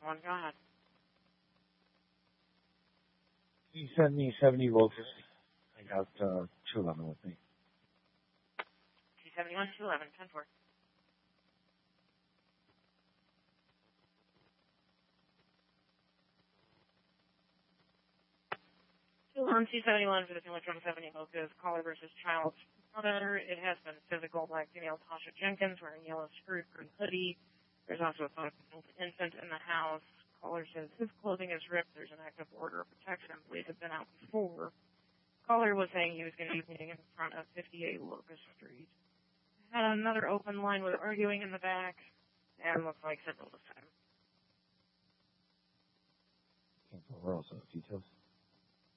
1, go ahead. You sent me 70 Locust. I got 211 with me. 271, 211, 10-4. 271 for the 270 Locust, caller versus child's mother. It has been physical by female Tasha Jenkins wearing yellow skirt, green hoodie. There's also a photo of an infant in the house. Caller says his clothing is ripped. There's an active order of protection. Police have been out before. Caller was saying he was going to be meeting in front of 58 Locust Street. Had another open line with arguing in the back, and looks like several this time. We're also details.